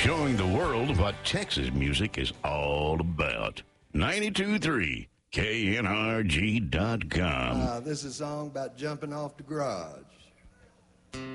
Showing the world what Texas music is all about. 92.3 KNRG.com. This is a song about jumping off the garage.